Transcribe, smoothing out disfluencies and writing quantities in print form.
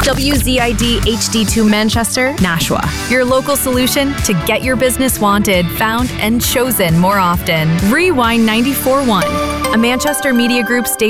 WZID HD2 Manchester, Nashua. Your local solution to get your business wanted, found, and chosen more often. Rewind 94.1, a Manchester Media Group station.